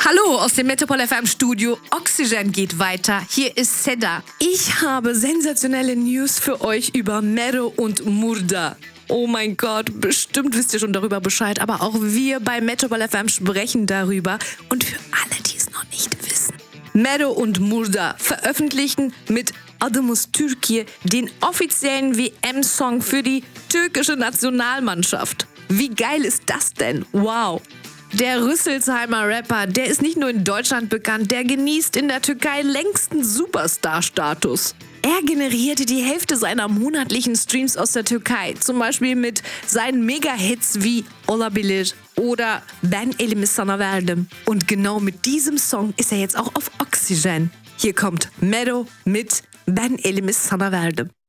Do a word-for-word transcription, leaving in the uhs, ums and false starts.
Hallo aus dem Metropol F M Studio. Oxygen geht weiter. Hier ist Seda. Ich habe sensationelle News für euch über Mero und Murda. Oh mein Gott, bestimmt wisst ihr schon darüber Bescheid, aber auch wir bei Metropol F M sprechen darüber. Und für alle, die es noch nicht wissen. Mero und Murda veröffentlichten mit Adımız Türkiye den offiziellen W M-Song für die türkische Nationalmannschaft. Wie geil ist das denn? Wow! Der Rüsselsheimer Rapper, der ist nicht nur in Deutschland bekannt, der genießt in der Türkei längsten Superstar-Status. Er generierte die Hälfte seiner monatlichen Streams aus der Türkei, zum Beispiel mit seinen Mega-Hits wie Olabilir oder Ben Elimi Sana Verdim. Und genau mit diesem Song ist er jetzt auch auf Oxygen. Hier kommt Mero mit Ben Elimi Sana Verdim.